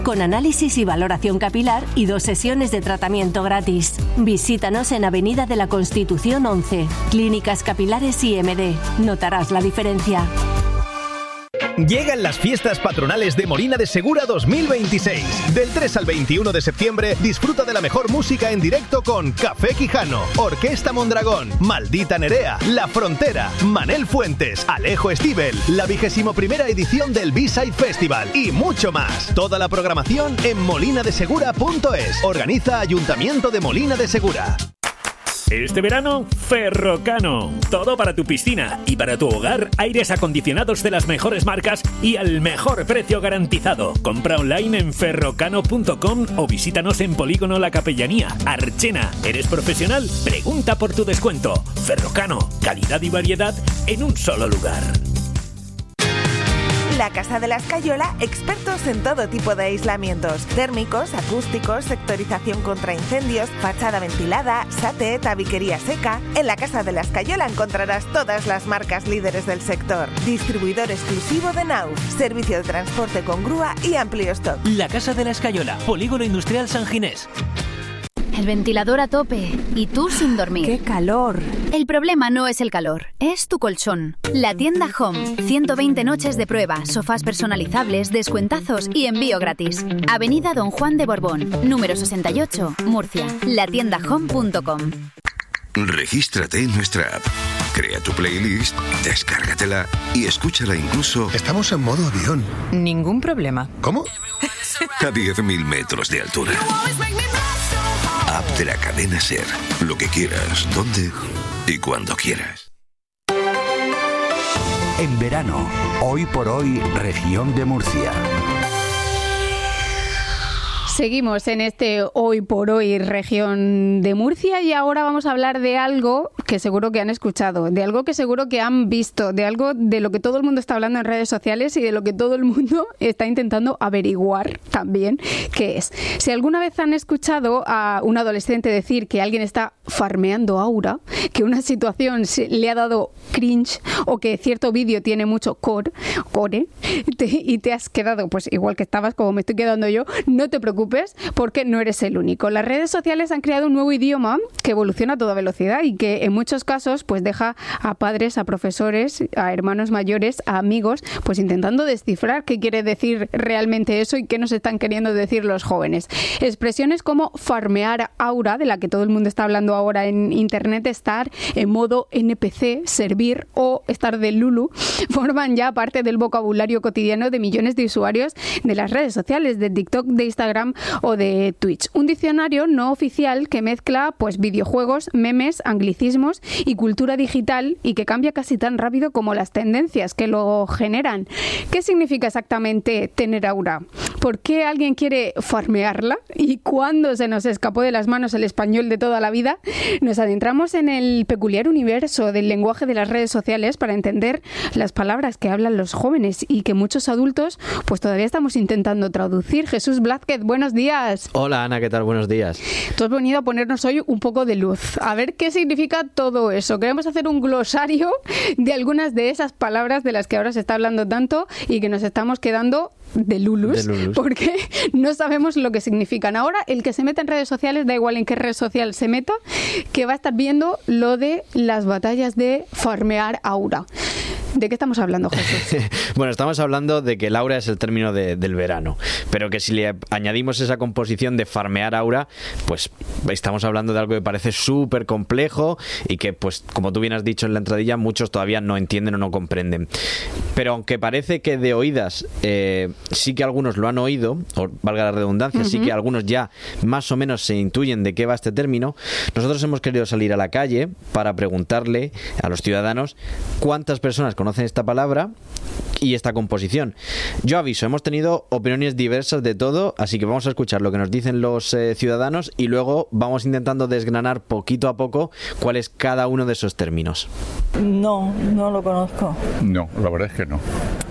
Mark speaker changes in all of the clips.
Speaker 1: con análisis y valoración capilar y 2 sesiones de tratamiento gratis. Visítanos en Avenida de la Constitución 11. Clínicas Capilares IMD. Notarás la diferencia.
Speaker 2: Llegan las fiestas patronales de Molina de Segura 2026. Del 3 al 21 de septiembre, disfruta de la mejor música en directo con Café Quijano, Orquesta Mondragón, Maldita Nerea, La Frontera, Manel Fuentes, Alejo Stivel, la 21ª edición del B-Side Festival y mucho más. Toda la programación en molinadesegura.es. Organiza Ayuntamiento de Molina de Segura.
Speaker 3: Este verano, Ferrocano. Todo para tu piscina y para tu hogar, aires acondicionados de las mejores marcas y al mejor precio garantizado. Compra online en ferrocano.com o visítanos en Polígono La Capellanía, Archena. ¿Eres profesional? Pregunta por tu descuento. Ferrocano, calidad y variedad en un solo lugar.
Speaker 4: La Casa de la Escayola, expertos en todo tipo de aislamientos: térmicos, acústicos, sectorización contra incendios, fachada ventilada, SATE, tabiquería seca. En la Casa de la Escayola encontrarás todas las marcas líderes del sector. Distribuidor exclusivo de Nauf, servicio de transporte con grúa y amplio stock.
Speaker 5: La Casa de la Escayola, Polígono Industrial San Ginés.
Speaker 6: El ventilador a tope y tú sin dormir.
Speaker 7: ¡Qué calor!
Speaker 6: El problema no es el calor, es tu colchón. La tienda Home. 120 noches de prueba, sofás personalizables, descuentazos y envío gratis. Avenida Don Juan de Borbón, número 68, Murcia. Latiendahome.com.
Speaker 8: Regístrate en nuestra app. Crea tu playlist, descárgatela y escúchala incluso...
Speaker 9: Estamos en modo avión.
Speaker 7: Ningún problema.
Speaker 9: ¿Cómo?
Speaker 8: A 10.000 metros de altura. App de la cadena SER. Lo que quieras, donde y cuando quieras.
Speaker 10: En verano, hoy por hoy, región de Murcia.
Speaker 11: Seguimos en este Hoy por Hoy región de Murcia y ahora vamos a hablar de algo que seguro que han escuchado, de algo que seguro que han visto, de algo de lo que todo el mundo está hablando en redes sociales y de lo que todo el mundo está intentando averiguar también qué es. Si alguna vez han escuchado a un adolescente decir que alguien está farmeando aura, que una situación le ha dado cringe o que cierto vídeo tiene mucho core y te has quedado pues igual que estabas, como me estoy quedando yo, no te preocupes porque no eres el único. Las redes sociales han creado un nuevo idioma que evoluciona a toda velocidad y que en muchos casos pues deja a padres, a profesores, a hermanos mayores, a amigos, pues intentando descifrar qué quiere decir realmente eso y qué nos están queriendo decir los jóvenes. Expresiones como farmear aura, de la que todo el mundo está hablando ahora en internet, estar en modo NPC, servir o estar de Lulu, forman ya parte del vocabulario cotidiano de millones de usuarios de las redes sociales, de TikTok, de Instagram o de Twitch. Un diccionario no oficial que mezcla pues videojuegos, memes, anglicismos y cultura digital y que cambia casi tan rápido como las tendencias que lo generan. ¿Qué significa exactamente tener aura? ¿Por qué alguien quiere farmearla? ¿Y cuándo se nos escapó de las manos el español de toda la vida? Nos adentramos en el peculiar universo del lenguaje de las redes sociales para entender las palabras que hablan los jóvenes y que muchos adultos pues todavía estamos intentando traducir. Jesús Blázquez, buenos días.
Speaker 12: Hola Ana, ¿qué tal? Buenos días.
Speaker 11: Tú has venido a ponernos hoy un poco de luz. A ver qué significa todo eso. Queremos hacer un glosario de algunas de esas palabras de las que ahora se está hablando tanto y que nos estamos quedando de lulus, porque no sabemos lo que significan. Ahora, el que se meta en redes sociales, da igual en qué red social se meta, que va a estar viendo lo de las batallas de farmear aura. ¿De qué estamos hablando, Jesús?
Speaker 12: Bueno, estamos hablando de que el aura es el término del verano, pero que si le añadimos esa composición de farmear aura, pues estamos hablando de algo que parece súper complejo y que, pues como tú bien has dicho en la entradilla, muchos todavía no entienden o no comprenden. Pero aunque parece que de oídas sí que algunos lo han oído, o valga la redundancia, sí que algunos ya más o menos se intuyen de qué va este término, nosotros hemos querido salir a la calle para preguntarle a los ciudadanos cuántas personas conocen esta palabra y esta composición. Yo aviso, hemos tenido opiniones diversas de todo, así que vamos a escuchar lo que nos dicen los ciudadanos y luego vamos intentando desgranar poquito a poco cuál es cada uno de esos términos.
Speaker 13: No lo conozco.
Speaker 14: No, la verdad es que no.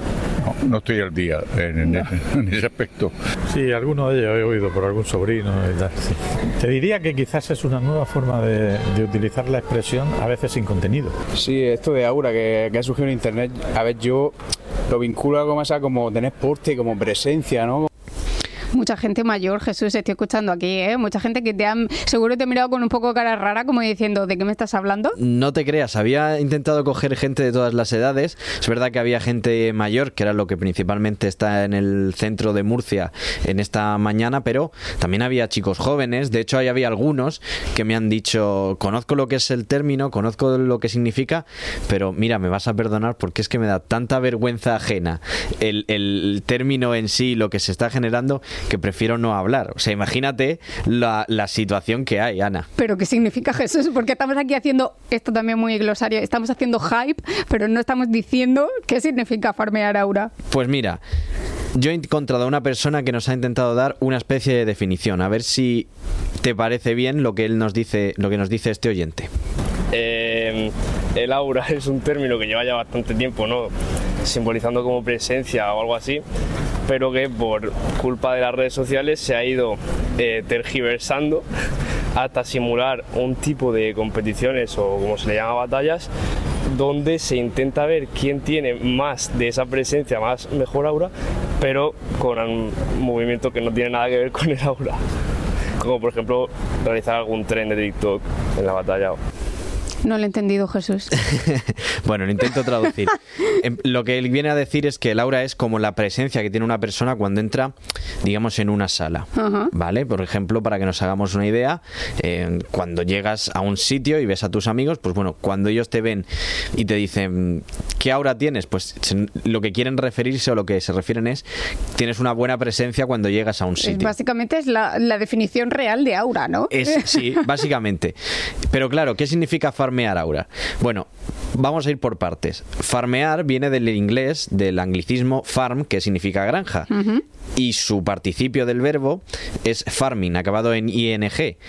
Speaker 14: No estoy al día en ese aspecto.
Speaker 15: Sí, alguno de ellos he oído por algún sobrino y tal. Sí. Te diría que quizás es una nueva forma de utilizar la expresión, a veces sin contenido.
Speaker 16: Sí, esto de aura que ha surgido en internet, a ver, yo lo vinculo a algo más a como tener porte, como presencia, ¿no?
Speaker 11: Mucha gente mayor, Jesús, estoy escuchando aquí, ¿eh? Mucha gente que seguro te ha mirado con un poco de cara rara, como diciendo, ¿de qué me estás hablando?
Speaker 12: No te creas, había intentado coger gente de todas las edades. Es verdad que había gente mayor, que era lo que principalmente está en el centro de Murcia en esta mañana, pero también había chicos jóvenes. De hecho, ahí había algunos que me han dicho, conozco lo que es el término, conozco lo que significa, pero mira, me vas a perdonar porque es que me da tanta vergüenza ajena el término en sí, lo que se está generando, que prefiero no hablar. O sea, imagínate la situación que hay, Ana.
Speaker 11: ¿Pero qué significa, Jesús? Porque estamos aquí haciendo, esto también muy glosario, estamos haciendo hype, pero no estamos diciendo qué significa farmear aura.
Speaker 12: Pues mira, yo he encontrado a una persona que nos ha intentado dar una especie de definición. A ver si te parece bien lo que nos dice este oyente.
Speaker 9: El aura es un término que lleva ya bastante tiempo, ¿no?, simbolizando como presencia o algo así, pero que por culpa de las redes sociales se ha ido tergiversando hasta simular un tipo de competiciones o como se le llama batallas, donde se intenta ver quién tiene más de esa presencia, mejor aura, pero con un movimiento que no tiene nada que ver con el aura, como por ejemplo realizar algún tren de TikTok en la batalla.
Speaker 11: No lo he entendido, Jesús.
Speaker 12: Bueno, lo intento traducir. Lo que él viene a decir es que el aura es como la presencia que tiene una persona cuando entra, digamos, en una sala. Uh-huh. ¿Vale? Por ejemplo, para que nos hagamos una idea, cuando llegas a un sitio y ves a tus amigos, pues bueno, cuando ellos te ven y te dicen ¿qué aura tienes? Pues lo que quieren referirse o lo que se refieren es tienes una buena presencia cuando llegas a un sitio.
Speaker 11: Básicamente es la definición real de aura, ¿no?
Speaker 12: Sí, básicamente. Pero claro, ¿qué significa farmear aura? Bueno, vamos a ir por partes. Farmear viene del inglés, del anglicismo farm, que significa granja. Uh-huh. Y su participio del verbo es farming, acabado en ing.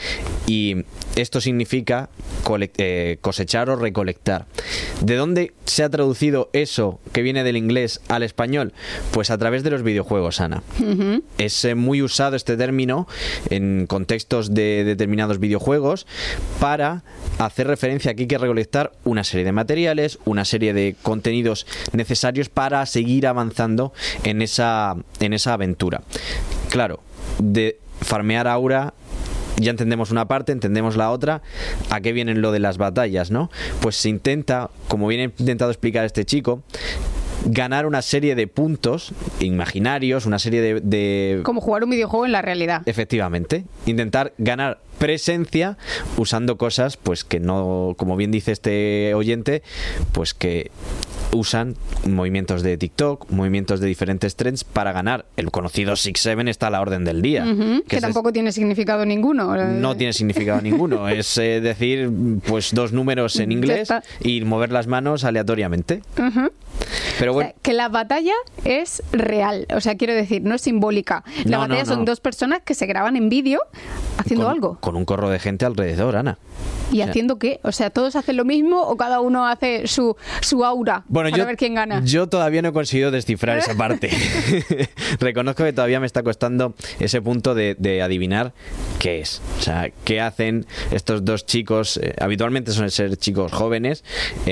Speaker 12: Y esto significa cosechar o recolectar. ¿De dónde se ha traducido eso que viene del inglés al español? Pues a través de los videojuegos, Ana. Uh-huh. Es muy usado este término en contextos de determinados videojuegos para hacer referencia a que hay que recolectar una serie de materiales, una serie de contenidos necesarios para seguir avanzando en esa aventura. Claro, de farmear aura ya entendemos una parte, entendemos la otra. ¿A qué viene lo de las batallas, no? Pues se intenta, como viene intentado explicar este chico, ganar una serie de puntos imaginarios, una serie de...
Speaker 11: Como jugar un videojuego en la realidad.
Speaker 12: Efectivamente. Intentar ganar presencia usando cosas pues que no, como bien dice este oyente, pues que usan movimientos de TikTok, movimientos de diferentes trends para ganar. El conocido 6-7 está a la orden del día.
Speaker 11: Uh-huh, que tampoco tiene significado ninguno.
Speaker 12: No tiene significado ninguno. Es decir, pues dos números en inglés y mover las manos aleatoriamente.
Speaker 11: Uh-huh.
Speaker 12: Pero bueno,
Speaker 11: o sea, que la batalla es real, o sea, quiero decir, no es simbólica. La batalla son dos personas que se graban en vídeo haciendo algo.
Speaker 12: Con un corro de gente alrededor, Ana.
Speaker 11: ¿Y haciendo qué? O sea, ¿todos hacen lo mismo o cada uno hace su aura para ver quién gana?
Speaker 12: Yo todavía no he conseguido descifrar esa parte. Reconozco que todavía me está costando ese punto de adivinar qué es. O sea, qué hacen estos dos chicos, habitualmente suelen ser chicos jóvenes,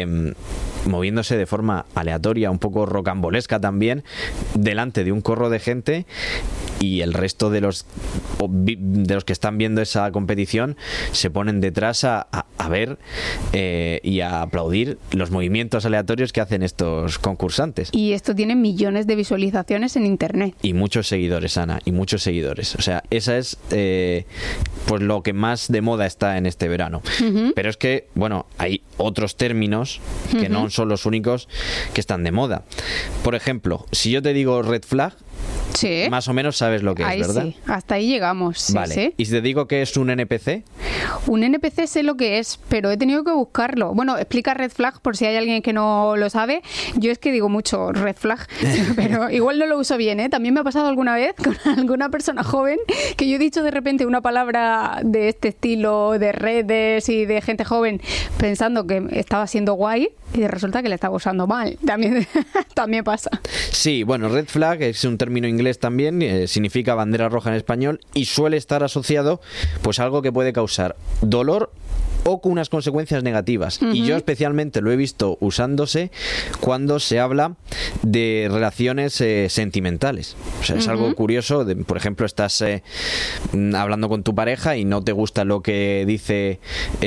Speaker 12: moviéndose de forma aleatoria, un poco rocambolesca también, delante de un corro de gente, y el resto de los que están viendo esa competición se ponen detrás a ver y a aplaudir los movimientos aleatorios que hacen estos concursantes.
Speaker 11: Y esto tiene millones de visualizaciones en internet.
Speaker 12: Y muchos seguidores, Ana, y muchos seguidores. O sea, esa es pues lo que más de moda está en este verano. Uh-huh. Pero es que, bueno, hay otros términos que uh-huh. no son los únicos que están de moda. Por ejemplo, si yo te digo red flag,
Speaker 11: sí,
Speaker 12: más o menos sabes lo que es, ¿verdad?
Speaker 11: Sí, hasta ahí llegamos. Sí,
Speaker 12: vale.
Speaker 11: Sí.
Speaker 12: ¿Y si te digo que es un NPC?
Speaker 11: Un NPC sé lo que es, pero he tenido que buscarlo. Bueno, explica red flag por si hay alguien que no lo sabe. Yo es que digo mucho red flag, pero igual no lo uso bien, ¿eh? También me ha pasado alguna vez con alguna persona joven que yo he dicho de repente una palabra de este estilo, de redes y de gente joven, pensando que estaba siendo guay y resulta que le estaba usando mal. También pasa.
Speaker 12: Sí, bueno, red flag es un término inglés también, significa bandera roja en español y suele estar asociado pues a algo que puede causar causar dolor o con unas consecuencias negativas. Y yo especialmente lo he visto usándose cuando se habla de relaciones sentimentales. O sea, es algo curioso. Por ejemplo, estás hablando con tu pareja y no te gusta lo que dice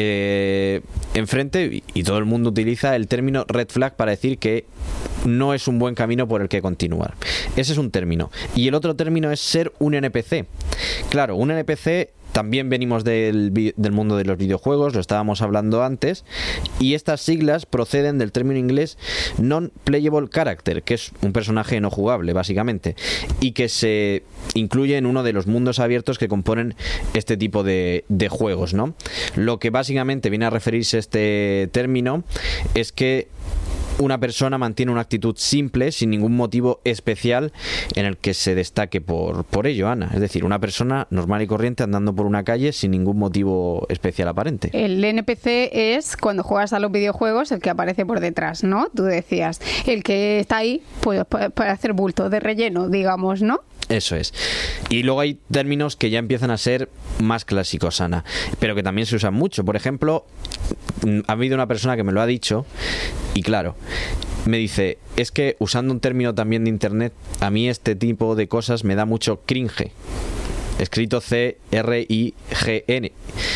Speaker 12: enfrente, y todo el mundo utiliza el término red flag para decir que no es un buen camino por el que continuar. Ese es un término. Y el otro término es ser un NPC. Claro, un NPC también venimos del mundo de los videojuegos, lo estábamos hablando antes, y estas siglas proceden del término inglés non-playable character, que es un personaje no jugable, básicamente, y que se incluye en uno de los mundos abiertos que componen este tipo de juegos, ¿no? Lo que básicamente viene a referirse a este término es que una persona mantiene una actitud simple sin ningún motivo especial en el que se destaque por ello, Ana. Es decir, una persona normal y corriente andando por una calle sin ningún motivo especial aparente.
Speaker 11: El NPC es, cuando juegas a los videojuegos, el que aparece por detrás, ¿no? Tú decías, el que está ahí pues para hacer bulto de relleno, digamos, ¿no?
Speaker 12: Eso es. Y luego hay términos que ya empiezan a ser más clásicos, Ana, pero que también se usan mucho. Por ejemplo, ha habido una persona que me lo ha dicho y claro, me dice, es que usando un término también de internet, a mí este tipo de cosas me da mucho cringe. Escrito C-R-I-G-N.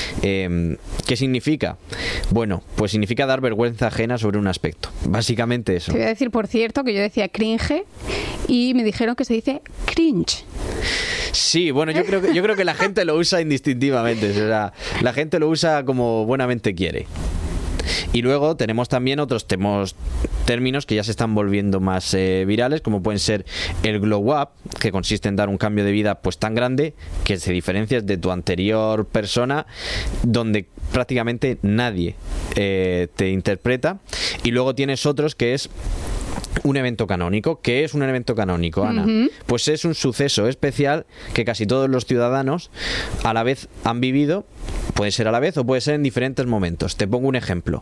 Speaker 12: ¿Qué significa? Bueno, pues significa dar vergüenza ajena sobre un aspecto. Básicamente eso.
Speaker 11: Te voy a decir, por cierto, que yo decía cringe y me dijeron que se dice cringe.
Speaker 12: Sí, bueno, yo creo que la gente lo usa indistintivamente. O sea, la gente lo usa como buenamente quiere. Y luego tenemos también otros términos que ya se están volviendo más virales, como pueden ser el glow up, que consiste en dar un cambio de vida pues tan grande que se diferencia de tu anterior persona, donde prácticamente nadie te interpreta. Y luego tienes otros que es un evento canónico. ¿Qué es un evento canónico, Ana? Pues es un suceso especial que casi todos los ciudadanos a la vez han vivido. Puede ser a la vez o puede ser en diferentes momentos. Te pongo un ejemplo.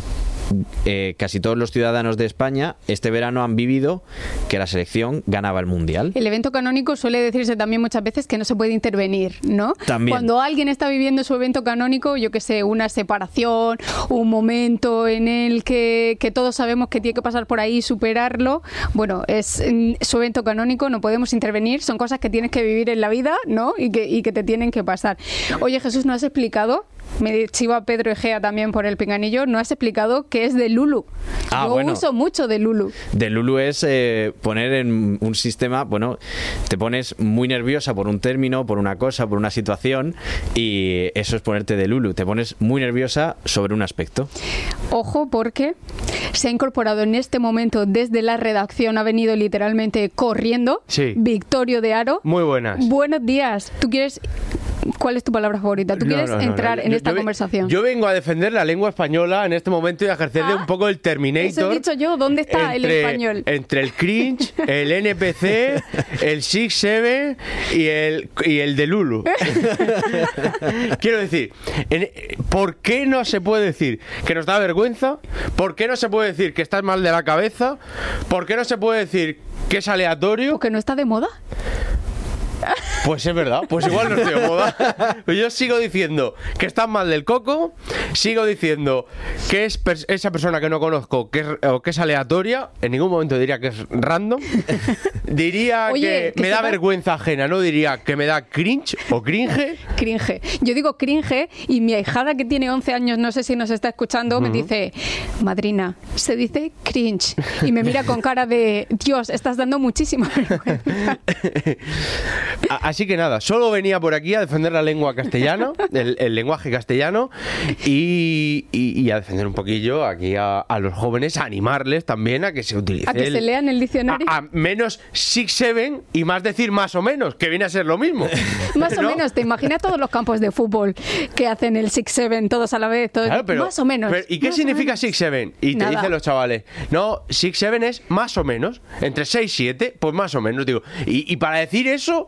Speaker 12: Casi todos los ciudadanos de España este verano han vivido que la selección ganaba el Mundial.
Speaker 11: El evento canónico suele decirse también muchas veces que no se puede intervenir, ¿no?
Speaker 12: También.
Speaker 11: Cuando alguien está viviendo su evento canónico, yo que sé, una separación, un momento en el que todos sabemos que tiene que pasar por ahí y superarlo, bueno, es su evento canónico, no podemos intervenir, son cosas que tienes que vivir en la vida, ¿no? Y que te tienen que pasar. Oye, Jesús, ¿no has explicado? Me chiva Pedro Egea también por el pinganillo. No has explicado qué es de Lulu. Yo uso mucho de Lulu.
Speaker 12: De Lulu es poner en un sistema, bueno, te pones muy nerviosa por un término, por una cosa, por una situación, y eso es ponerte de Lulu. Te pones muy nerviosa sobre un aspecto.
Speaker 11: Ojo, porque se ha incorporado en este momento desde la redacción, ha venido literalmente corriendo.
Speaker 17: Sí.
Speaker 11: Victorio de Aro.
Speaker 17: Muy buenas.
Speaker 11: Buenos días. ¿Tú quieres... ¿Cuál es tu palabra favorita? ¿Tú quieres entrar en esta conversación?
Speaker 17: Yo vengo a defender la lengua española en este momento y a ejercer de un poco el Terminator.
Speaker 11: Eso he dicho yo. ¿Dónde está el español?
Speaker 17: Entre el cringe, el NPC, el 6-7 y el de Lulu. Quiero decir, ¿por qué no se puede decir que nos da vergüenza? ¿Por qué no se puede decir que estás mal de la cabeza? ¿Por qué no se puede decir que es aleatorio?
Speaker 11: ¿Porque no está de moda?
Speaker 17: Pues es verdad, pues igual no estoy de moda. Yo sigo diciendo que estás mal del coco, sigo diciendo que es esa persona que no conozco o que es aleatoria, en ningún momento diría que es random. Diría que me da vergüenza ajena, no diría que me da cringe o cringe.
Speaker 11: Cringe. Yo digo cringe y mi ahijada que tiene 11 años, no sé si nos está escuchando, me dice, madrina, se dice cringe. Y me mira con cara de, Dios, estás dando muchísima vergüenza.
Speaker 17: Así que nada, solo venía por aquí a defender la lengua castellana, el lenguaje castellano y a defender un poquillo aquí a los jóvenes, a animarles también a que se utilice.
Speaker 11: A que se lean el diccionario.
Speaker 17: A menos 6-7 y más decir más o menos, que viene a ser lo mismo.
Speaker 11: Más o menos, te imaginas todos los campos de fútbol que hacen el 6-7 todos a la vez. Todos, claro, pero, más o menos.
Speaker 17: ¿Y qué significa 6-7? Y te dicen los chavales, no, 6-7 es más o menos, entre 6 y 7, pues más o menos. Digo, y para decir eso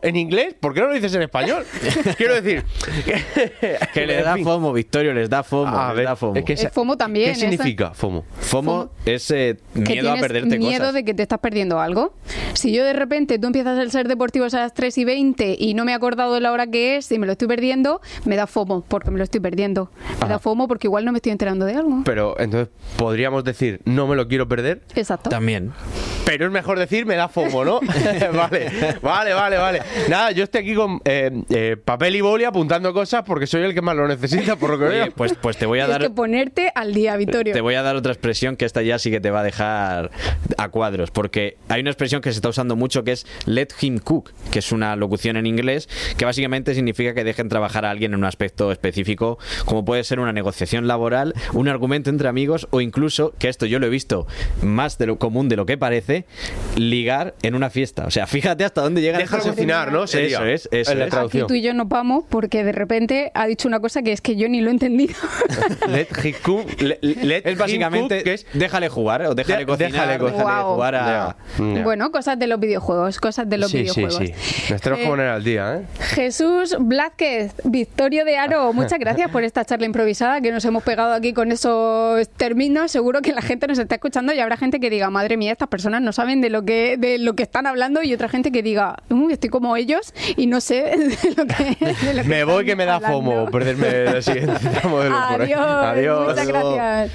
Speaker 17: en inglés, ¿por qué no lo dices en español? Quiero decir...
Speaker 12: que le da FOMO, Victorio, les da FOMO.
Speaker 17: A ver,
Speaker 12: FOMO.
Speaker 11: FOMO también.
Speaker 17: ¿Qué significa FOMO?
Speaker 12: FOMO es miedo a perderte cosas.
Speaker 11: Miedo de que te estás perdiendo algo. Si yo de repente tú empiezas el Ser Deportivos a las 3:20 y no me he acordado de la hora que es y me lo estoy perdiendo, me da FOMO porque me lo estoy perdiendo. Me da FOMO porque igual no me estoy enterando de algo.
Speaker 17: Pero entonces podríamos decir, no me lo quiero perder.
Speaker 11: Exacto.
Speaker 12: También.
Speaker 17: Pero es mejor decir, me da FOMO, ¿no? Vale. Nada, yo estoy aquí con papel y boli apuntando cosas porque soy el que más lo necesita, por lo que veo.
Speaker 12: Pues te voy a dar...
Speaker 11: Tienes que ponerte al día, Vittorio.
Speaker 12: Te voy a dar otra expresión que esta ya sí que te va a dejar a cuadros, porque hay una expresión que se está usando mucho que es let him cook, que es una locución en inglés que básicamente significa que dejen trabajar a alguien en un aspecto específico, como puede ser una negociación laboral, un argumento entre amigos o incluso, que esto yo lo he visto más de lo común de lo que parece, ligar en una fiesta. O sea, fíjate hasta dónde llegan.
Speaker 17: Deja cocinar, ¿no?
Speaker 12: Sería. Eso es la
Speaker 11: traducción. Aquí tú y yo nos vamos porque de repente ha dicho una cosa que es que yo ni lo he entendido.
Speaker 17: Let him cook.
Speaker 12: Es básicamente que es déjale jugar o déjale cocinar, déjale jugar a...
Speaker 11: Bueno, cosas de los videojuegos, videojuegos.
Speaker 17: Sí. Nos tenemos que poner al día, ¿eh?
Speaker 11: Jesús Blázquez, Victorio de Aro, muchas gracias por esta charla improvisada que nos hemos pegado aquí con esos términos. Seguro que la gente nos está escuchando y habrá gente que diga, madre mía, estas personas no saben de lo que están hablando, y otra gente que diga, estoy como ellos y no sé de lo que
Speaker 17: me voy que me da FOMO perderme el siguiente tramo de por ahí.
Speaker 11: Adiós. Muchas gracias.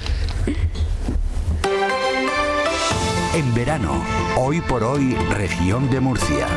Speaker 10: En verano, hoy por hoy, región de Murcia.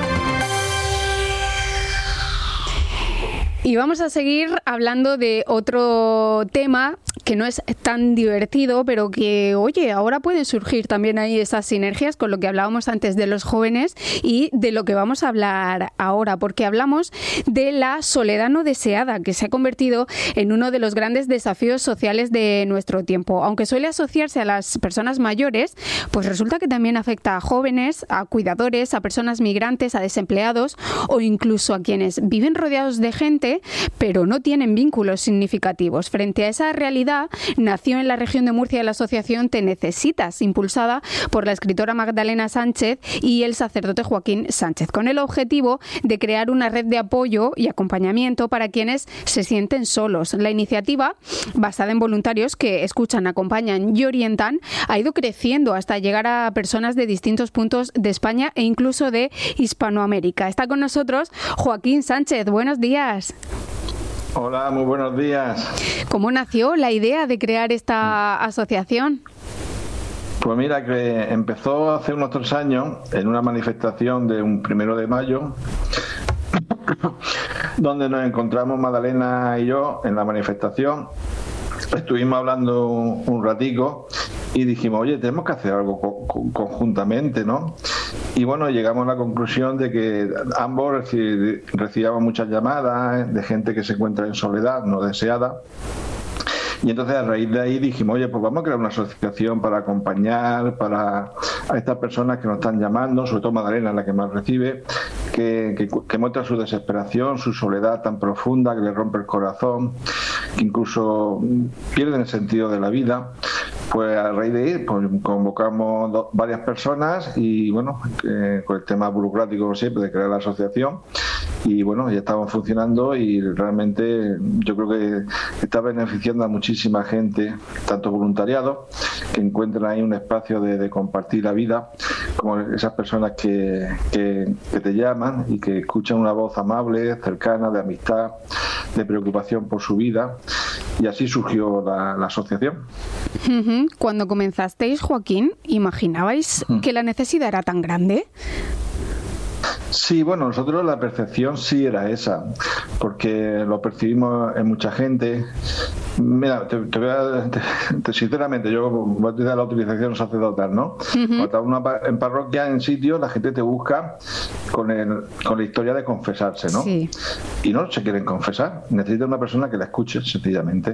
Speaker 11: Y vamos a seguir hablando de otro tema que no es tan divertido, pero que, oye, ahora pueden surgir también ahí esas sinergias con lo que hablábamos antes de los jóvenes y de lo que vamos a hablar ahora, porque hablamos de la soledad no deseada, que se ha convertido en uno de los grandes desafíos sociales de nuestro tiempo. Aunque suele asociarse a las personas mayores, pues resulta que también afecta a jóvenes, a cuidadores, a personas migrantes, a desempleados o incluso a quienes viven rodeados de gente, pero no tienen vínculos significativos. Frente a esa realidad, nació en la región de Murcia la asociación Te Necesitas, impulsada por la escritora Magdalena Sánchez y el sacerdote Joaquín Sánchez, con el objetivo de crear una red de apoyo y acompañamiento para quienes se sienten solos. La iniciativa, basada en voluntarios que escuchan, acompañan y orientan, ha ido creciendo hasta llegar a personas de distintos puntos de España e incluso de Hispanoamérica. Está con nosotros Joaquín Sánchez. Buenos días.
Speaker 18: Hola, muy buenos días.
Speaker 11: ¿Cómo nació la idea de crear esta asociación?
Speaker 18: Pues mira, que empezó hace unos 3 años en una manifestación de un 1 de mayo, donde nos encontramos Magdalena y yo en la manifestación. Estuvimos hablando un ratico y dijimos, oye, tenemos que hacer algo conjuntamente, ¿no? Y bueno, llegamos a la conclusión de que ambos recibíamos muchas llamadas de gente que se encuentra en soledad no deseada. Y entonces a raíz de ahí dijimos, oye, pues vamos a crear una asociación para acompañar a estas personas que nos están llamando, sobre todo Magdalena, la que más recibe, que muestra su desesperación, su soledad tan profunda que le rompe el corazón, que incluso pierden el sentido de la vida. Pues a raíz de ahí pues, convocamos varias personas y bueno, con el tema burocrático siempre de crear la asociación, y bueno, ya estamos funcionando y realmente yo creo que está beneficiando a muchísima gente, tanto voluntariado, que encuentran ahí un espacio de compartir la vida, como esas personas que te llaman y que escuchan una voz amable, cercana, de amistad, de preocupación por su vida, y así surgió la asociación.
Speaker 11: Cuando comenzasteis, Joaquín, ¿imaginabais que la necesidad era tan grande?
Speaker 18: Sí, bueno, nosotros la percepción sí era esa, porque lo percibimos en mucha gente. Mira, sinceramente, yo voy a utilizar la utilización sacerdotal, ¿no? Cuando estás en parroquia, en sitio, la gente te busca con la historia de confesarse, ¿no? Sí. Y no se quieren confesar, necesitan una persona que la escuche, sencillamente.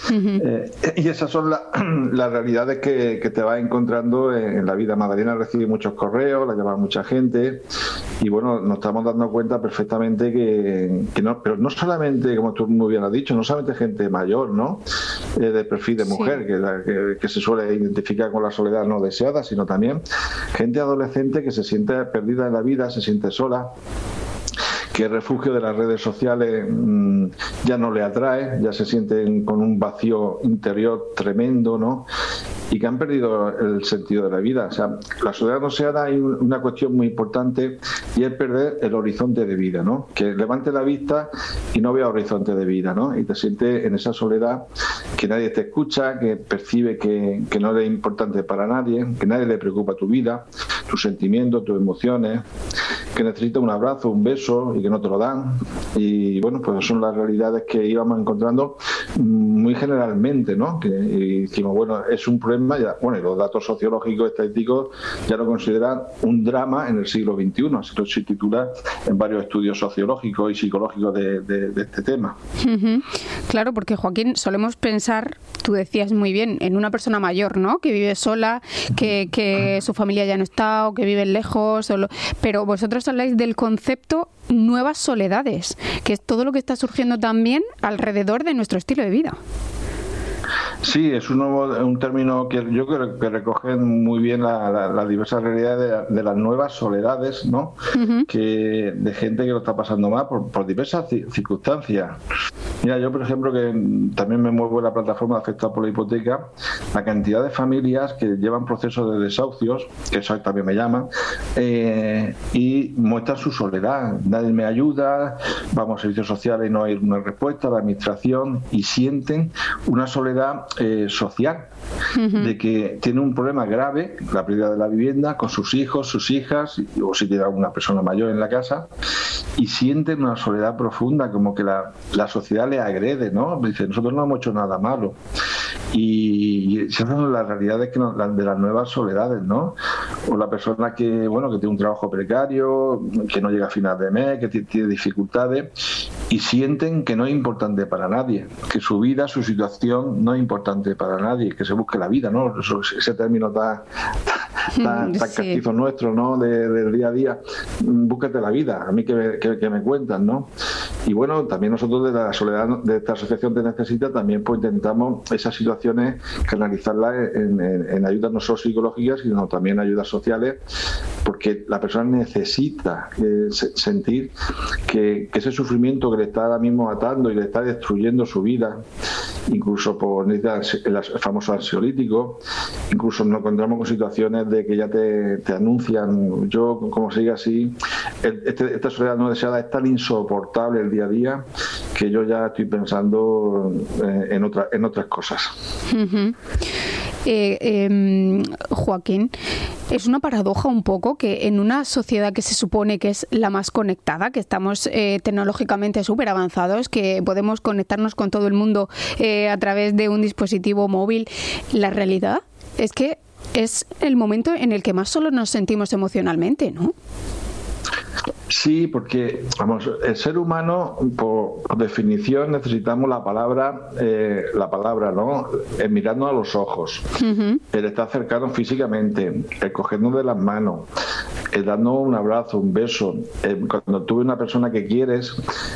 Speaker 18: Y esas son las realidades que te vas encontrando en la vida. Magdalena recibe muchos correos, la llama mucha gente, y bueno, nos estamos dando cuenta perfectamente que no, pero no solamente, como tú muy bien has dicho, no solamente gente mayor, ¿no? De perfil de mujer, sí, que se suele identificar con la soledad no deseada, sino también gente adolescente que se siente perdida en la vida, se siente sola, que el refugio de las redes sociales ya no le atrae, ya se sienten con un vacío interior tremendo, ¿no? Y que han perdido el sentido de la vida. O sea, la soledad deseada, hay una cuestión muy importante, y es perder el horizonte de vida, ¿no? Que levante la vista y no vea horizonte de vida, ¿no? Y te sientes en esa soledad, que nadie te escucha, que percibe que no eres importante para nadie, que nadie le preocupa tu vida, tus sentimientos, tus emociones, que necesitas un abrazo, un beso y que no te lo dan. Y bueno, pues son las realidades que íbamos encontrando muy generalmente, ¿no? Y dijimos, bueno, es un problema, ya, bueno, y los datos sociológicos, estadísticos ya lo consideran un drama en el siglo XXI, así lo se titula en varios estudios sociológicos y psicológicos de este tema.
Speaker 11: Claro, porque Joaquín, solemos pensar, tú decías muy bien, en una persona mayor, ¿no? Que vive sola, que su familia ya no está o que vive lejos, pero vosotros habláis del concepto nuevas soledades, que es todo lo que está surgiendo también alrededor de nuestro estilo de vida.
Speaker 18: Sí, es un término que yo creo que recoge muy bien la diversa realidad de las nuevas soledades, ¿no? Que de gente que lo está pasando mal por diversas circunstancias. Mira, yo por ejemplo, que también me muevo en la plataforma afectada por la hipoteca, la cantidad de familias que llevan procesos de desahucios, que eso también me llaman, y muestran su soledad. Nadie me ayuda, vamos a servicios sociales y no hay una respuesta, la administración, y sienten una soledad social, de que tiene un problema grave, la pérdida de la vivienda, con sus hijos, sus hijas, o si tiene alguna persona mayor en la casa, y sienten una soledad profunda, como que la sociedad le agrede, ¿no? Dice, nosotros no hemos hecho nada malo. Y esas son las realidades de las nuevas soledades, ¿no? O la persona que tiene un trabajo precario, que no llega a final de mes, que tiene dificultades, y sienten que no es importante para nadie, que su vida, su situación no es importante para nadie, que se busque la vida, ¿no? Ese término tan castizo nuestro, ¿no? Del día a día, búscate la vida, a mí que me cuentan, ¿no? Y bueno, también nosotros de la soledad de esta asociación Te Necesita también pues intentamos esas situaciones canalizarlas en ayudas no solo psicológicas, sino también ayudas sociales, porque la persona necesita sentir que ese sufrimiento que le está ahora mismo atando y le está destruyendo su vida, incluso por el famoso ansiolítico, incluso nos encontramos con situaciones de que ya te anuncian, yo como se diga así, esta soledad no deseada es tan insoportable el día a día que yo ya estoy pensando en otras cosas.
Speaker 11: Joaquín, es una paradoja un poco que en una sociedad que se supone que es la más conectada, que estamos tecnológicamente súper avanzados, que podemos conectarnos con todo el mundo a través de un dispositivo móvil, la realidad es que es el momento en el que más solos nos sentimos emocionalmente, ¿no?
Speaker 18: Sí, porque el ser humano, por definición, necesitamos la palabra, ¿no? El mirarnos a los ojos, el estar cercanos físicamente, el cogernos de las manos, el darnos un abrazo, un beso. Cuando tú ves una persona que quieres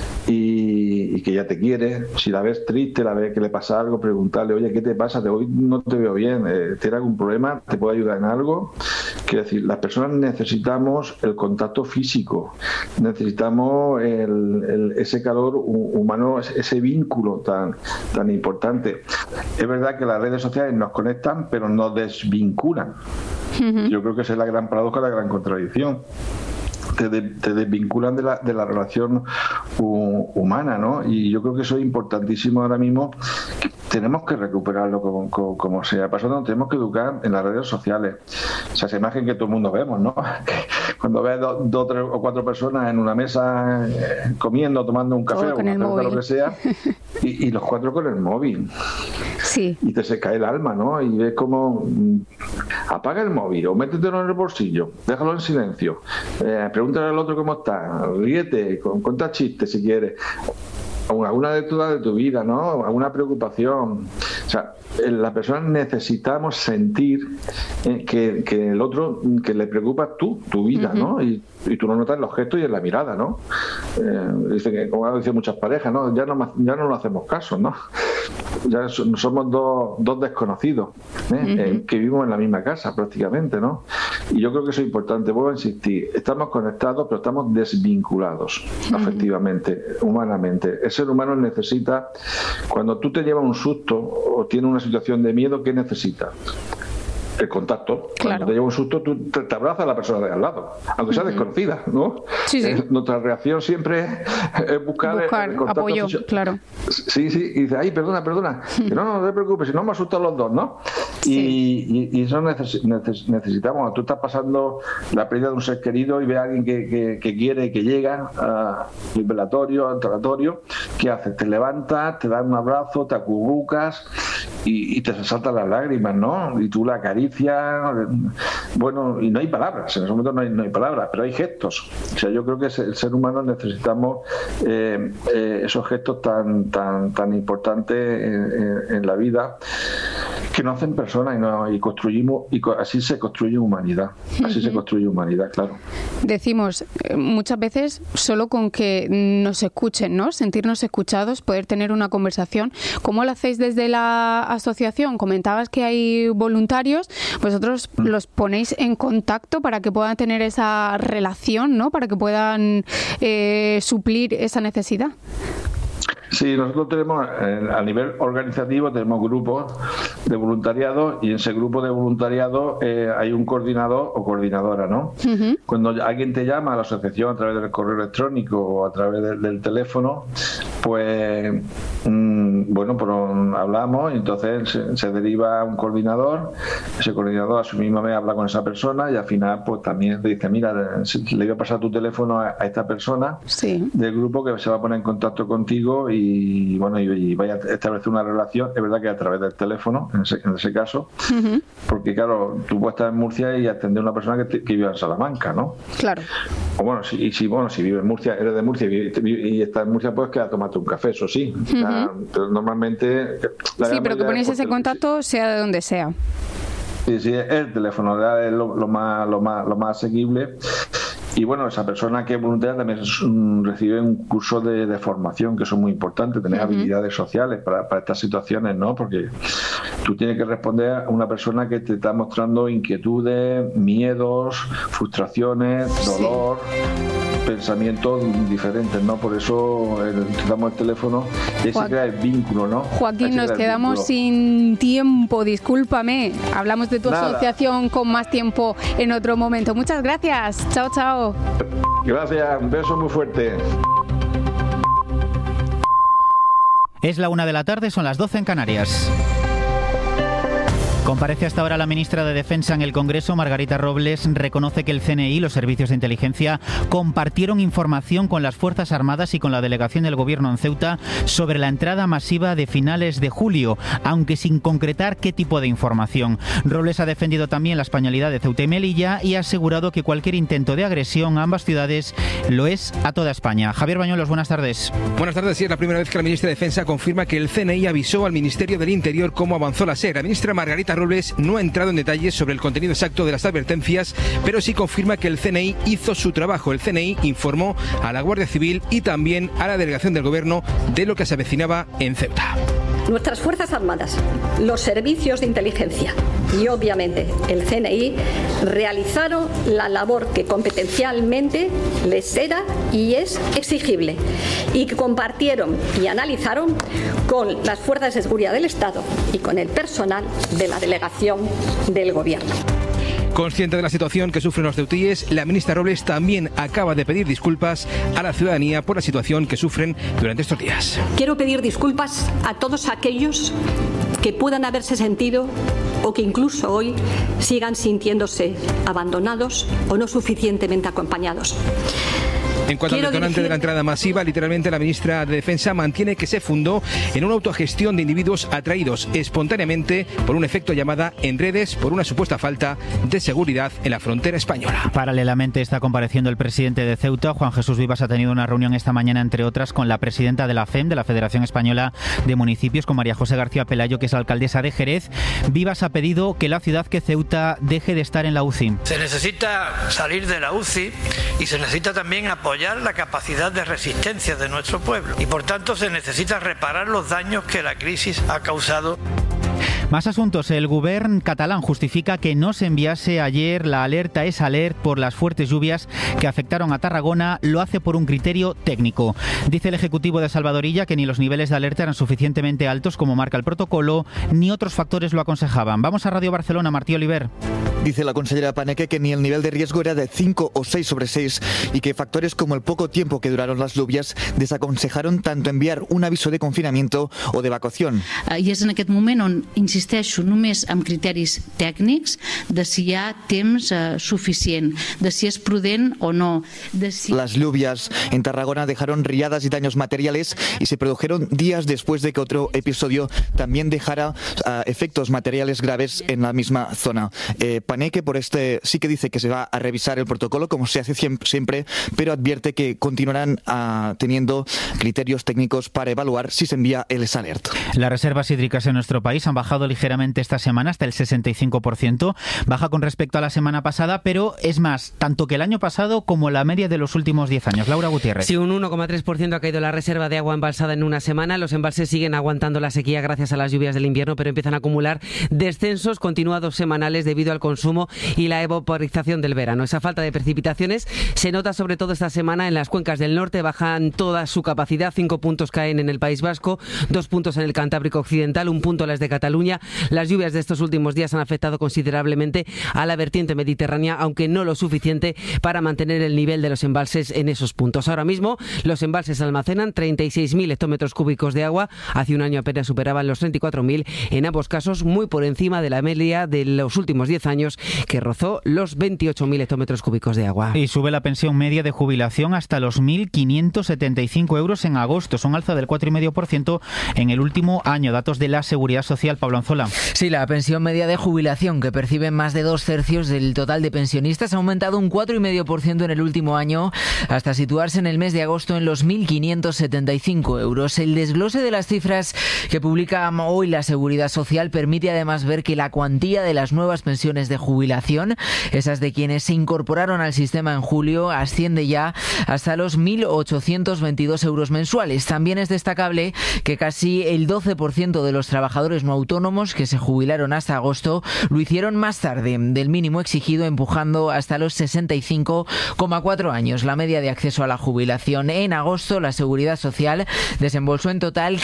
Speaker 18: y que ya te quiere, si la ves triste, la ves que le pasa algo, preguntarle, oye, ¿qué te pasa? Hoy no te veo bien, ¿tienes algún problema? ¿Te puedo ayudar en algo? Quiero decir, las personas necesitamos el contacto físico, necesitamos ese calor humano, ese vínculo tan importante. Es verdad que las redes sociales nos conectan, pero nos desvinculan. Yo creo que esa es la gran paradoja, la gran contradicción. Te desvinculan de la relación humana, ¿no? Y yo creo que eso es importantísimo ahora mismo. Tenemos que recuperarlo como sea. Pasando, tenemos que educar en las redes sociales. O sea, esa imagen que todo el mundo vemos, ¿no? Cuando ves dos, tres o cuatro personas en una mesa comiendo, tomando un café o lo que sea, y los cuatro con el móvil.
Speaker 11: Sí.
Speaker 18: Y te se cae el alma, ¿no? Y ves como apaga el móvil o métetelo en el bolsillo, déjalo en silencio, pregúntale al otro cómo está, ríete, cuenta chistes si quieres, alguna de tu vida, ¿no? Alguna preocupación. O sea, las personas necesitamos sentir que el otro, que le preocupa tu vida, ¿no? Y tú lo notas en los gestos y en la mirada, ¿no? Dice que, como dicen muchas parejas, ¿no? Ya no nos hacemos caso, ¿no? Ya somos dos desconocidos, que vivimos en la misma casa prácticamente, ¿no? Y yo creo que eso es importante. Vuelvo a insistir, estamos conectados, pero estamos desvinculados afectivamente, humanamente. El ser humano necesita, cuando tú te llevas un susto o tienes una situación de miedo, ¿qué necesitas? El contacto. Cuando te lleva un susto, tú te abrazas a la persona de al lado, aunque sea desconocida, ¿no?
Speaker 11: Sí.
Speaker 18: Nuestra reacción siempre es buscar el contacto
Speaker 11: apoyo, claro.
Speaker 18: Sí, y dice, ay, perdona, que no te preocupes, si no me asustan los dos, ¿no? Sí. Y eso necesitamos. Tú estás pasando la pérdida de un ser querido y ves a alguien que quiere, que llega al velatorio, al tanatorio, ¿qué haces? Te levantas, te das un abrazo, te acurrucas y te saltan las lágrimas, ¿no? Y tú la acaricias. Bueno, y no hay palabras, en ese momento no hay palabras, pero hay gestos. O sea, yo creo que el ser humano necesitamos esos gestos tan importantes en la vida, que nos hacen personas y construimos, y así se construye humanidad. Así se construye humanidad, claro.
Speaker 11: Decimos muchas veces solo con que nos escuchen, ¿no? Sentirnos escuchados, poder tener una conversación. ¿Cómo lo hacéis desde la asociación? Comentabas que hay voluntarios, vosotros los ponéis en contacto para que puedan tener esa relación, ¿no? Para que puedan suplir esa necesidad.
Speaker 18: Sí, nosotros tenemos, a nivel organizativo, tenemos grupos de voluntariado, y en ese grupo de voluntariado hay un coordinador o coordinadora, ¿no? Uh-huh. Cuando alguien te llama a la asociación a través del correo electrónico o a través del teléfono, pues hablamos, y entonces se deriva a un coordinador. Ese coordinador a su misma vez habla con esa persona, y al final pues también te dice, mira, le voy a pasar tu teléfono a esta persona del grupo, que se va a poner en contacto contigo y vaya a establecer una relación. Es verdad que a través del teléfono, en ese caso, uh-huh, porque claro, tú puedes estar en Murcia y atender a una persona que vive en Salamanca, ¿no?
Speaker 11: Claro.
Speaker 18: O si vive en Murcia, eres de Murcia y estás en Murcia, pues queda a tomarte un café, eso sí. Uh-huh. Pero normalmente...
Speaker 11: Sí, pero que ponéis ese contacto sea de donde sea.
Speaker 18: Sí, el teléfono es lo más asequible. Y bueno, esa persona que es voluntaria también recibe un curso de formación, que son muy importantes, tener uh-huh, habilidades sociales para estas situaciones, ¿no? Porque tú tienes que responder a una persona que te está mostrando inquietudes, miedos, frustraciones, dolor, pensamientos diferentes, ¿no? Por eso damos el teléfono y ahí se crea el vínculo, ¿no?
Speaker 11: Joaquín, nos quedamos sin tiempo, discúlpame. Hablamos de tu asociación con más tiempo en otro momento. Muchas gracias. Chao, chao.
Speaker 18: Gracias, un beso muy fuerte.
Speaker 19: Es la 1 de la tarde, son las 12 en Canarias. Comparece hasta ahora la ministra de Defensa en el Congreso. Margarita Robles reconoce que el CNI y los servicios de inteligencia compartieron información con las Fuerzas Armadas y con la delegación del Gobierno en Ceuta sobre la entrada masiva de finales de julio, aunque sin concretar qué tipo de información. Robles ha defendido también la españolidad de Ceuta y Melilla y ha asegurado que cualquier intento de agresión a ambas ciudades lo es a toda España. Javier Bañuelos, buenas tardes.
Speaker 20: Buenas tardes. Sí, es la primera vez que la ministra de Defensa confirma que el CNI avisó al Ministerio del Interior cómo avanzó la SER. La ministra Margarita Robles no ha entrado en detalles sobre el contenido exacto de las advertencias, pero sí confirma que el CNI hizo su trabajo. El CNI informó a la Guardia Civil y también a la delegación del Gobierno de lo que se avecinaba en Ceuta.
Speaker 21: Nuestras Fuerzas Armadas, los servicios de inteligencia y obviamente el CNI realizaron la labor que competencialmente les era y es exigible, y que compartieron y analizaron con las fuerzas de seguridad del Estado y con el personal de la delegación del Gobierno.
Speaker 20: Consciente de la situación que sufren los ceutíes, la ministra Robles también acaba de pedir disculpas a la ciudadanía por la situación que sufren durante estos días.
Speaker 21: Quiero pedir disculpas a todos aquellos que puedan haberse sentido o que incluso hoy sigan sintiéndose abandonados o no suficientemente acompañados.
Speaker 20: En cuanto al detonante de la entrada masiva, literalmente la ministra de Defensa mantiene que se fundó en una autogestión de individuos atraídos espontáneamente por un efecto llamada en redes por una supuesta falta de seguridad en la frontera española.
Speaker 19: Paralelamente está compareciendo el presidente de Ceuta. Juan Jesús Vivas ha tenido una reunión esta mañana, entre otras, con la presidenta de la FEM, de la Federación Española de Municipios, con María José García Pelayo, que es alcaldesa de Jerez. Vivas ha pedido que la ciudad, que Ceuta, deje de estar en la UCI.
Speaker 22: Se necesita salir de la UCI y se necesita también apoyar la capacidad de resistencia de nuestro pueblo, y por tanto se necesita reparar los daños que la crisis ha causado.
Speaker 19: Más asuntos. El govern catalán justifica que no se enviase ayer la alerta EsAlert por las fuertes lluvias que afectaron a Tarragona. Lo hace por un criterio técnico. Dice el Ejecutivo de Salvador Illa que ni los niveles de alerta eran suficientemente altos como marca el protocolo, ni otros factores lo aconsejaban. Vamos a Radio Barcelona, Martí Oliver.
Speaker 1: Dice la consellera Paneque que ni el nivel de riesgo era de 5 o 6 sobre 6 y que factores como el poco tiempo que duraron las lluvias desaconsejaron tanto enviar un aviso de confinamiento o de evacuación.
Speaker 2: I és en aquest moment on insisteixo només amb criteris tècnics de si hi ha temps suficient, de si és prudent o no.
Speaker 1: Las lluvias en Tarragona dejaron riadas y daños materiales y se produjeron días después de que otro episodio también dejara efectos materiales graves en la misma zona. Paneque por sí que dice que se va a revisar el protocolo como se hace siempre, pero advierte que continuarán teniendo criterios técnicos para evaluar si se envía el EsAlert.
Speaker 19: Las reservas hídricas en nuestro país han bajado ligeramente esta semana hasta el 65%, baja con respecto a la semana pasada, pero es más, tanto que el año pasado como la media de los últimos 10 años. Laura Gutiérrez.
Speaker 23: Sí, un 1,3% ha caído la reserva de agua embalsada en una semana. Los embalses siguen aguantando la sequía gracias a las lluvias del invierno, pero empiezan a acumular descensos continuados semanales debido al consumo y la evaporización del verano. Esa falta de precipitaciones se nota sobre todo esta semana en las cuencas del norte. Bajan toda su capacidad, 5 puntos caen en el País Vasco, 2 puntos en el Cantábrico Occidental, 1 punto las de Cataluña. Las lluvias de estos últimos días han afectado considerablemente a la vertiente mediterránea, aunque no lo suficiente para mantener el nivel de los embalses en esos puntos. Ahora mismo los embalses almacenan 36.000 hectómetros cúbicos de agua. Hace un año apenas superaban los 34.000, en ambos casos muy por encima de la media de los últimos 10 años, que rozó los 28.000 hectómetros cúbicos de agua.
Speaker 19: Y sube la pensión media de jubilación hasta los 1.575 euros en agosto. Es un alza del 4,5% en el último año. Datos de la Seguridad Social. Pablo Anzola.
Speaker 24: Sí, la pensión media de jubilación, que perciben más de 2/3 del total de pensionistas, ha aumentado un 4,5% en el último año, hasta situarse en el mes de agosto en los 1.575 euros. El desglose de las cifras que publica hoy la Seguridad Social permite además ver que la cuantía de las nuevas pensiones de jubilación, esas de quienes se incorporaron al sistema en julio, asciende ya hasta los 1.822 euros mensuales. También es destacable que casi el 12% de los trabajadores no autónomos que se jubilaron hasta agosto lo hicieron más tarde del mínimo exigido, empujando hasta los 65,4 años la media de acceso a la jubilación. En agosto, la Seguridad Social desembolsó en total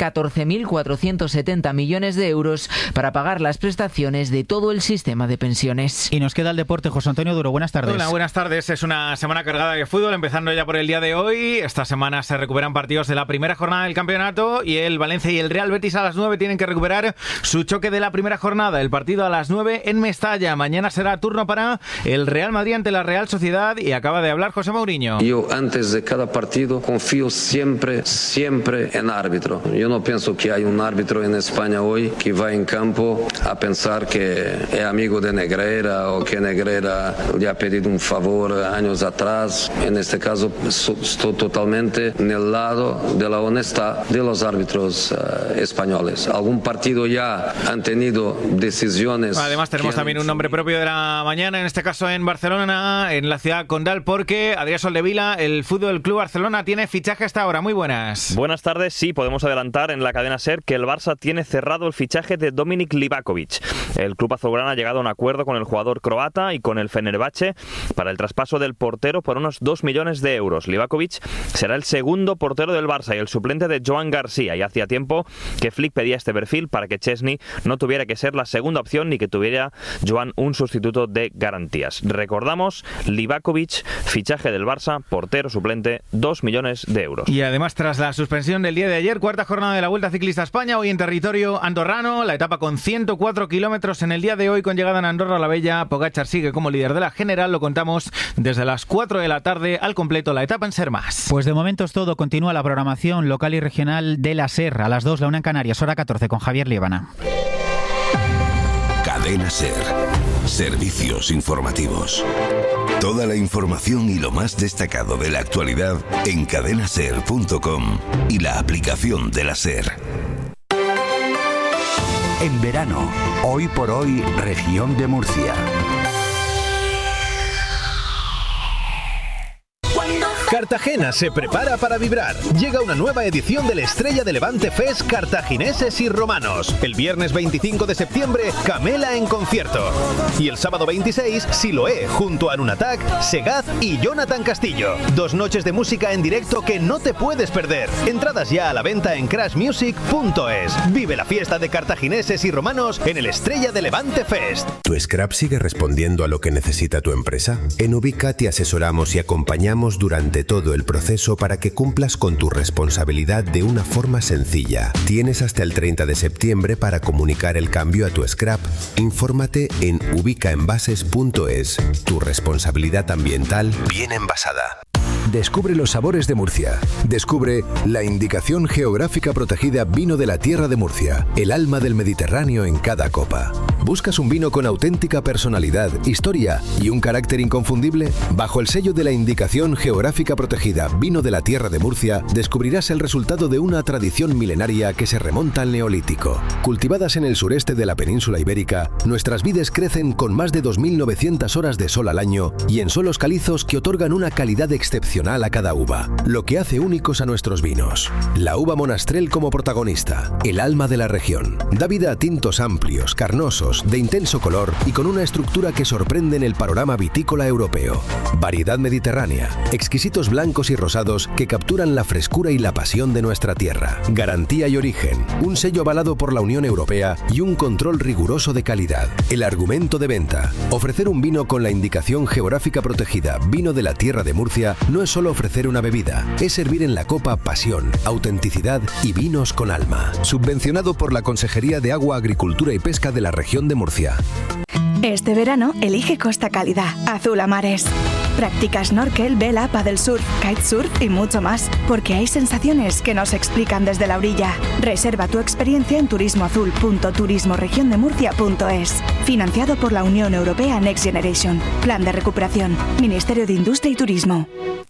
Speaker 24: 14.470 millones de euros para pagar las prestaciones de todo el sistema de pensiones.
Speaker 19: Y nos queda el deporte. José Antonio Duro, buenas tardes.
Speaker 25: Hola, buenas tardes. Es una semana cargada de fútbol, empezando ya por el día de hoy. Esta semana se recuperan partidos de la primera jornada del campeonato y el Valencia y el Real Betis a las 9 tienen que recuperar su choque de la primera jornada. El partido a las 9 en Mestalla. Mañana será turno para el Real Madrid ante la Real Sociedad y acaba de hablar José Mourinho.
Speaker 26: Yo antes de cada partido confío siempre en árbitro. Yo no pienso que hay un árbitro en España hoy que va en campo a pensar que es amigo de Negreira o que Negreira le ha pedido un favor años atrás. En este caso estoy totalmente en el lado de la honestidad de los árbitros españoles. Algún partido ya han tenido decisiones.
Speaker 25: Además tenemos también un nombre propio de la mañana, en este caso en Barcelona, en la ciudad condal, porque Adrián Soldevila, el Fútbol Club Barcelona, tiene fichaje hasta ahora. Muy buenas.
Speaker 27: Buenas tardes. Sí, podemos adelantar en la cadena SER que el Barça tiene cerrado el fichaje de Dominik Livakovic. El club azulgrana ha llegado a un acuerdo con el jugador croata y con el Fenerbahce para el traspaso del portero por unos 2 millones de euros. Livakovic será el segundo portero del Barça y el suplente de Joan García, y hacía tiempo que Flick pedía este perfil para que Chesney no tuviera que ser la segunda opción ni que tuviera Joan un sustituto de garantías. Recordamos, Livakovic, fichaje del Barça, portero suplente, 2 millones de euros.
Speaker 25: Y además, tras la suspensión del día de ayer, cuarta jornada de la Vuelta Ciclista a España, hoy en territorio andorrano, la etapa con 104 kilómetros en el día de hoy, con llegada en Andorra la Bella. Pogačar sigue como líder de la general, lo contamos desde las 4 de la tarde al completo la etapa en Ser Más.
Speaker 19: Pues de momento es todo. Continúa la programación local y regional de la SER. A las 2, la 1 en Canarias, hora 14, con Javier Líbana.
Speaker 8: Cadena SER. Servicios informativos. Toda la información y lo más destacado de la actualidad en cadenaser.com y la aplicación de la SER.
Speaker 10: En verano, hoy por hoy, región de Murcia.
Speaker 28: Cuando
Speaker 3: Cartagena se prepara para vibrar. Llega una nueva edición del Estrella de Levante Fest Cartagineses y Romanos. El viernes 25 de septiembre, Camela en concierto. Y el sábado 26, Siloé, junto a Nunatak, Segaz y Jonathan Castillo. 2 noches de música en directo que no te puedes perder. Entradas ya a la venta en crashmusic.es. Vive la fiesta de cartagineses y romanos en el Estrella de Levante Fest.
Speaker 4: ¿Tu scrap sigue respondiendo a lo que necesita tu empresa? En Ubica te asesoramos y acompañamos durante todo el proceso para que cumplas con tu responsabilidad de una forma sencilla. Tienes hasta el 30 de septiembre para comunicar el cambio a tu scrap. Infórmate en ubicaenvases.es. Tu responsabilidad ambiental bien envasada.
Speaker 5: Descubre los sabores de Murcia. Descubre la indicación geográfica protegida Vino de la Tierra de Murcia, el alma del Mediterráneo en cada copa. ¿Buscas un vino con auténtica personalidad, historia y un carácter inconfundible? Bajo el sello de la indicación geográfica protegida Vino de la Tierra de Murcia, descubrirás el resultado de una tradición milenaria que se remonta al Neolítico. Cultivadas en el sureste de la península ibérica, nuestras vides crecen con más de 2.900 horas de sol al año y en suelos calizos que otorgan una calidad excepcional a cada uva, lo que hace únicos a nuestros vinos. La uva Monastrell como protagonista, el alma de la región. Da vida a tintos amplios, carnosos, de intenso color y con una estructura que sorprende en el panorama vitícola europeo. Variedad mediterránea, exquisitos blancos y rosados que capturan la frescura y la pasión de nuestra tierra. Garantía y origen, un sello avalado por la Unión Europea y un control riguroso de calidad. El argumento de venta, ofrecer un vino con la indicación geográfica protegida Vino de la Tierra de Murcia no es solo ofrecer una bebida, es servir en la copa pasión, autenticidad y vinos con alma. Subvencionado por la Consejería de Agua, Agricultura y Pesca de la región de Murcia.
Speaker 6: Este verano elige Costa Cálida, azul a mares. Practica snorkel, vela, paddle surf, kitesurf y mucho más, porque hay sensaciones que no se explican desde la orilla. Reserva tu experiencia en turismoazul.turismoregiondemurcia.es. Financiado por la Unión Europea Next Generation. Plan de recuperación. Ministerio de Industria y Turismo.